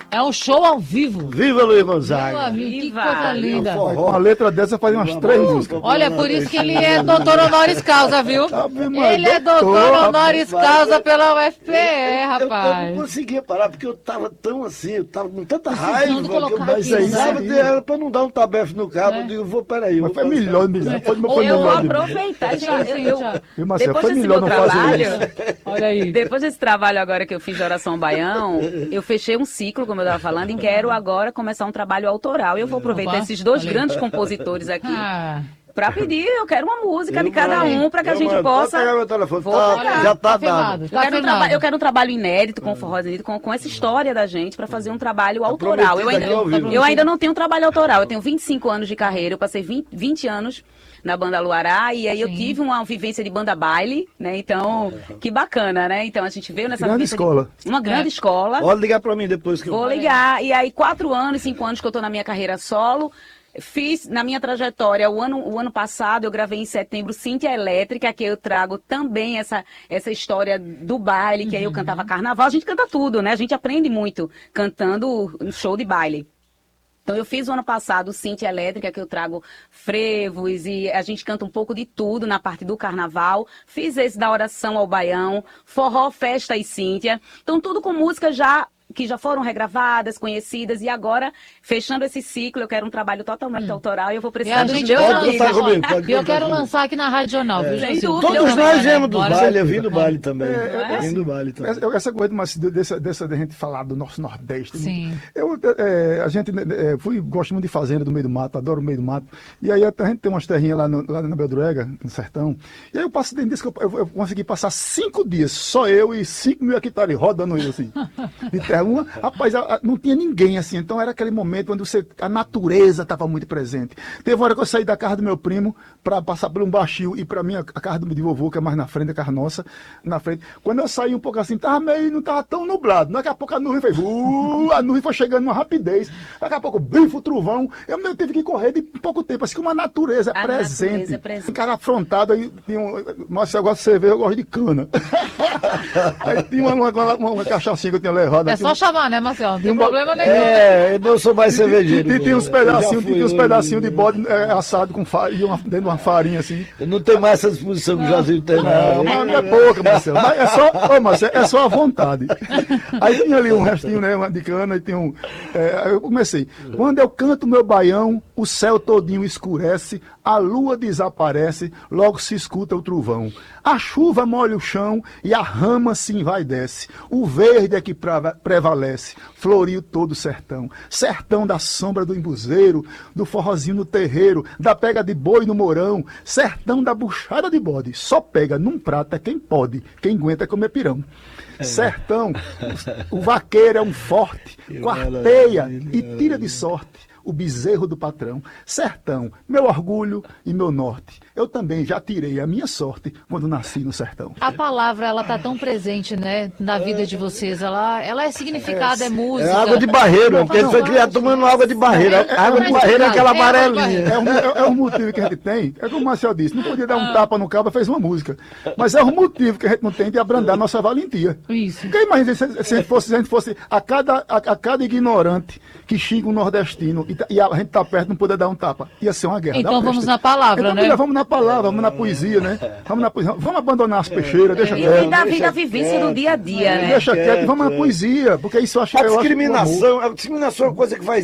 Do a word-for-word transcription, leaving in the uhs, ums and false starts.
É um show ao vivo. Viva Luiz Gonzaga. Meu amigo, que Viva. coisa linda. Com a letra dessa faz umas três músicas. Olha, é por isso que ele é doutor honoris causa, viu? Ave Maria, Ele é doutor doutor, honoris rapaz. causa pela U F P E, Eu, eu não rapaz. conseguia parar, porque eu tava tão assim, eu tava com tanta Precisando raiva. Que eu colocar precisava aquilo, de né? ela pra não dar um tabefe no cabo. É. Eu digo, vou, peraí. eu Mas vou foi passar. melhor, melhor. Foi, foi Eu vou melhor. de- aproveitar, gente. Eu, eu, Viu, Marcelo? depois Foi desse melhor meu não fazer trabalho, isso. Olha aí. depois desse trabalho agora que eu fiz de oração baião, eu fechei um ciclo, como eu estava falando, e quero agora começar um trabalho autoral. Eu vou aproveitar Opa, esses dois olha aí. grandes compositores aqui Ah, para pedir, eu quero uma música de Eu cada mando, um para que a eu gente mando. possa... Pode pegar meu telefone. Vou Tá, pegar. já tá Tá firmado. dado. Eu Tá quero, um afinado. traba- eu quero um trabalho inédito, com forró inédito, com, com essa história da gente, para fazer um trabalho autoral. Eu prometido ainda, aqui ao vivo. eu ainda não tenho um trabalho autoral, eu tenho vinte e cinco anos de carreira, eu passei vinte, vinte anos na banda Luará, e aí eu Sim. tive uma vivência de banda baile, né? Então, que bacana, né? Então a gente veio nessa Grande vivência de- escola. uma grande É. escola. Pode ligar pra mim depois que eu... Vou ligar. E aí, quatro anos, cinco anos que eu tô na minha carreira solo. Fiz, na minha trajetória, o ano, o ano passado, eu gravei em setembro Cíntia Elétrica, que eu trago também essa, essa história do baile, que aí eu cantava carnaval. A gente canta tudo, né? A gente aprende muito cantando um show de baile. Então, eu fiz o ano passado Cíntia Elétrica, que eu trago frevos e a gente canta um pouco de tudo na parte do carnaval. Fiz esse da oração ao baião, forró, festa e Cíntia. Então, tudo com música já... que já foram regravadas, conhecidas, e agora, fechando esse ciclo, eu quero um trabalho totalmente autoral e eu vou E precisar a dos gente meus vai Pode amigos. contar comigo, pode E eu contar quero comigo. lançar aqui na Rádio Jornal, viu, Sem José? dúvida. Todos Também, nós né? viemos do Bora. baile, eu vim do baile também. É, Eu vim do baile também. Essa, essa coisa mas, dessa, dessa da gente falar do nosso Nordeste. Sim. Eu, é, a gente é, fui, gosto muito de fazenda do meio do mato, adoro o meio do mato. E aí a gente tem umas terrinhas lá, no, lá na Beldurega, no sertão. E aí eu passo dentro disso que eu, eu, eu consegui passar cinco dias, só eu e cinco mil hectares rodando isso assim. De terra. Uma, rapaz, a, a, não tinha ninguém assim. Então era aquele momento onde você, a natureza estava muito presente. Teve uma hora que eu saí da casa do meu primo para passar por um baixio e para mim a, a casa do de vovô, que é mais na frente, a casa nossa, na frente. Quando eu saí um pouco assim, tava meio, não tava tão nublado. Daqui a pouco a nuvem foi, uh, a nuvem foi chegando numa rapidez. Daqui a pouco, bifo, o trovão. Eu mesmo tive que correr de pouco tempo, assim como a natureza A presente. natureza presente. Um cara afrontado aí, tinha um, nossa, eu gosto de cerveja, eu gosto de cana. Aí tinha uma, uma, uma, uma cachaçinha que eu tinha levado. É aqui, só um- chamar, né, Marcelo? Não tem um- problema nenhum. É, eu não sou mais cervejeiro. E tem uns Eu pedacinhos, já fui tem uns hoje. pedacinhos de bode é, assado com farinha, uma, dentro de uma farinha assim. Eu não tenho mais essa disposição que o Jazinho tem, Não, não. mas não é pouca, Marcelo. Mas é só, ô, Marcelo, é só a vontade. Aí tinha ali um restinho, né, uma de cana, e tem um... é, aí eu comecei. Quando eu canto meu baião, o céu todinho escurece, a lua desaparece, logo se escuta o trovão. A chuva molha o chão e a rama se envaidece. O verde é que prava- prevalece, floriu todo o sertão. Sertão da sombra do embuzeiro, do forrozinho no terreiro, da pega de boi no morão. Sertão da buchada de bode, só pega num prato é quem pode, quem aguenta é comer pirão. Sertão, o vaqueiro é um forte, quarteia e tira de sorte o bezerro do patrão. Sertão, meu orgulho e meu norte. Eu também já tirei a minha sorte quando nasci no sertão. A palavra, ela tá tão presente, né, na vida de vocês. Ela, ela é significada, é, música. É água de barreiro, Não, porque ele não, foi não, criado tomando água de barreiro. É, é, A água de é, barreiro é aquela é água de amarelinha. É um, é, é um motivo que a gente tem, é como o Marcel disse, não podia dar um tapa no cabo, fez uma música. Mas é um motivo que a gente não tem de abrandar nossa valentia. Isso. Porque imagina se, se a gente fosse, se a gente fosse a cada, a, a cada ignorante que xinga um nordestino e, tá- e a gente tá perto não poder dar um tapa. Ia ser uma guerra. Então da vamos peste. na palavra, Então, né? mulher, vamos na palavra, vamos na poesia, né? Vamos na poesia. Vamos abandonar as peixeiras, deixa E, e quieto. da vida, a vivência do dia a dia, né? Deixa quieto, quieto, vamos na é. poesia, porque isso eu acho A eu acho que o amor- discriminação, a discriminação é uma coisa que vai